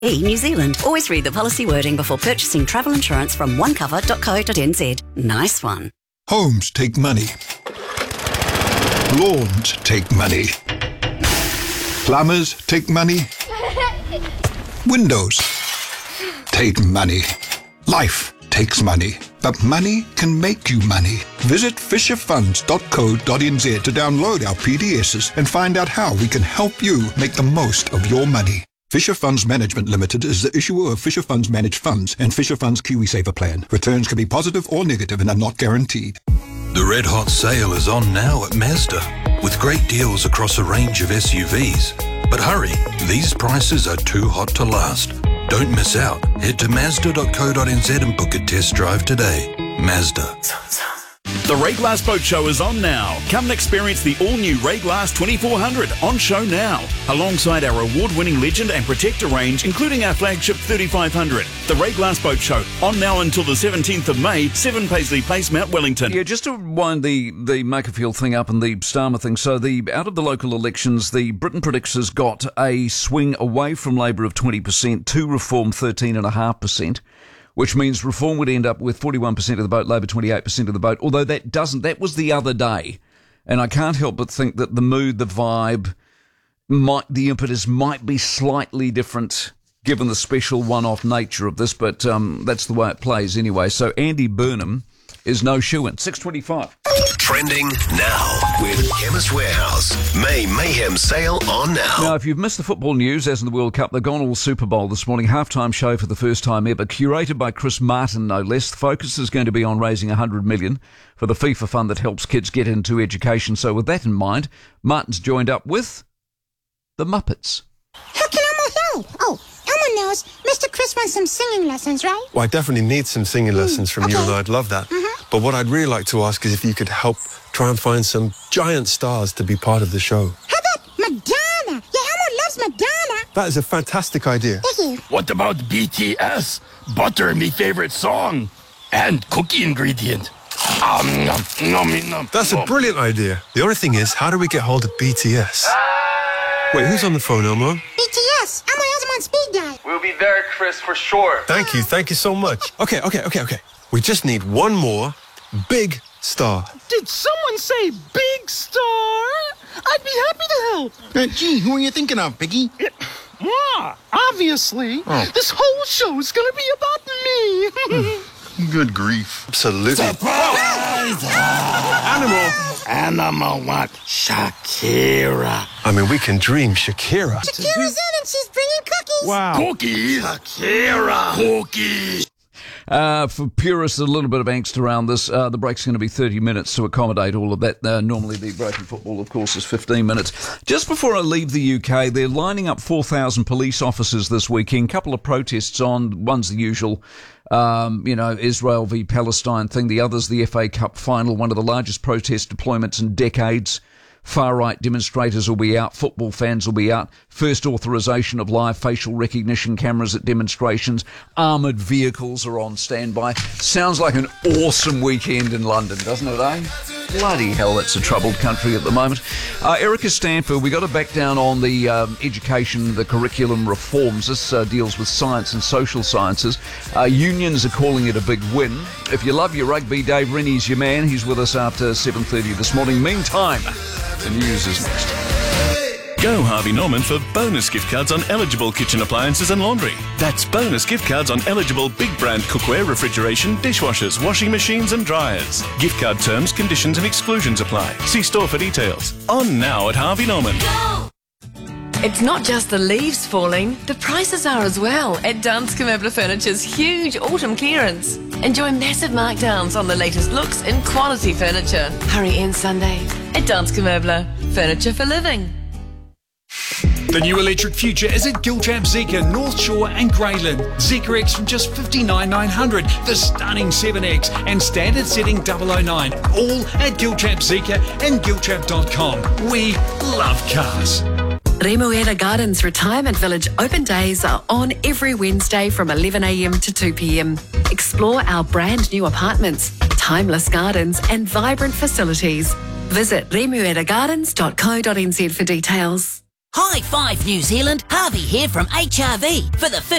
New Zealand. Always read the policy wording before purchasing travel insurance from onecover.co.nz. Nice one. Homes take money. Lawns take money. Plumbers take money. Windows take money. Life takes money. But money can make you money. Visit fisherfunds.co.nz to download our PDSs and find out how we can help you make the most of your money. Fisher Funds Management Limited is the issuer of Fisher Funds Managed Funds and Fisher Funds KiwiSaver Plan. Returns can be positive or negative and are not guaranteed. The Red Hot Sale is on now at Mazda, with great deals across a range of SUVs. But hurry, these prices are too hot to last. Don't miss out. Head to Mazda.co.nz and book a test drive today. Mazda. The Ray Glass Boat Show is on now. Come and experience the all-new Ray Glass 2400 on show now, alongside our award-winning Legend and Protector range, including our flagship 3500. The Ray Glass Boat Show on now until the 17th of May, 7 Paisley Place, Mount Wellington. Yeah, just to wind the Makerfield thing up and the Starmer thing. So out of the local elections, the Britain Predicts has got a swing away from Labour of 20%, to Reform 13.5%. Which means Reform would end up with 41% of the vote, Labor 28% of the vote, although that was the other day. And I can't help but think that the mood, the vibe, the impetus might be slightly different given the special one-off nature of this, but that's the way it plays anyway. So Andy Burnham is no shoo-in. 6:25. Trending now with Chemist Warehouse. May Mayhem sale on now. Now, if you've missed the football news, as in the World Cup, they've gone all Super Bowl this morning. Halftime show for the first time ever, curated by Chris Martin, no less. The focus is going to be on raising $100 million for the FIFA fund that helps kids get into education. So with that in mind, Martin's joined up with the Muppets. How can Elmo help? Oh, Elmo knows. Mr. Chris wants some singing lessons, right? Well, I definitely need some singing lessons from you, and I'd love that. But what I'd really like to ask is if you could help try and find some giant stars to be part of the show. How about Madonna? Yeah, Elmo loves Madonna. That is a fantastic idea. Thank you. What about BTS? Butter, me favorite song. And cookie ingredient. That's a brilliant idea. The only thing is, how do we get hold of BTS? Wait, who's on the phone, Elmo? BTS. Elmo has him on speed dial. We'll be there, Chris, for sure. Thank you so much. Okay. We just need one more big star. Did someone say big star? I'd be happy to help. Gee, who are you thinking of, Piggy? Obviously. This whole show is going to be about me. Good grief. Absolutely. Surprise! Animal what? Shakira. I mean, we can dream Shakira. Shakira's in and she's bringing cookies. Wow. Cookies. Shakira. Cookies. For purists, a little bit of angst around this. The break's going to be 30 minutes to accommodate all of that. Normally the break in football, of course, is 15 minutes. Just before I leave the UK, they're lining up 4,000 police officers this weekend. Couple of protests on. One's the usual, Israel v Palestine thing. The other's the FA Cup final, one of the largest protest deployments in decades. Far-right demonstrators will be out. Football fans will be out. First authorisation of live facial recognition cameras at demonstrations. Armoured vehicles are on standby. Sounds like an awesome weekend in London, doesn't it, eh? Bloody hell, that's a troubled country at the moment. Erica Stanford, we got to back down on the education, the curriculum reforms. This deals with science and social sciences. Unions are calling it a big win. If you love your rugby, Dave Rennie's your man. He's with us after 7:30 this morning. Meantime, the news is next. Go Harvey Norman for bonus gift cards on eligible kitchen appliances and laundry. That's bonus gift cards on eligible big brand cookware, refrigeration, dishwashers, washing machines and dryers. Gift card terms, conditions and exclusions apply. See store for details. On now at Harvey Norman. It's not just the leaves falling, the prices are as well at Danske Møbler Furniture's huge autumn clearance. Enjoy massive markdowns on the latest looks in quality furniture. Hurry in Sunday at Danske Møbler, furniture for living. The new electric future is at Giltrap Zeekr, North Shore and Greyland. Zeekr X from just $59,900, the stunning 7X and standard setting 009. All at Giltrap Zeekr and Giltrap.com. We love cars. Remuera Gardens Retirement Village open days are on every Wednesday from 11 a.m. to 2 p.m. Explore our brand new apartments, timeless gardens and vibrant facilities. Visit remueragardens.co.nz for details. High five, New Zealand. Harvey here from HRV for the